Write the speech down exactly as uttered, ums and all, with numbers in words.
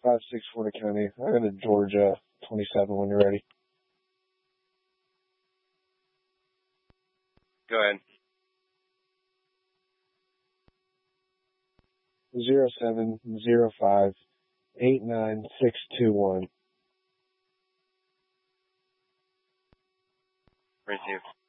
five six Florida County. I'm in Georgia, twenty-seven when you're ready. Go ahead. Zero seven zero five eight nine six two one. Receive.